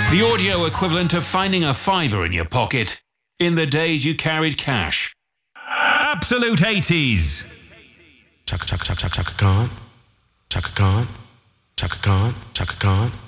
The audio equivalent of finding a fiver in your pocket in the days you carried cash. Absolute 80s. Chaka Khan, Chaka Khan, Chaka Khan, Chaka Khan.